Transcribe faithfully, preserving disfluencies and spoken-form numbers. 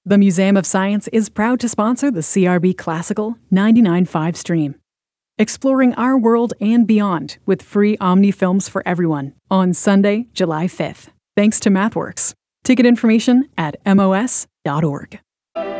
The Museum of Science is proud to sponsor the C R B Classical ninety-nine point five stream. Exploring our world and beyond with free Omni films for everyone on Sunday, July fifth. Thanks to MathWorks. Ticket information at M O S dot org.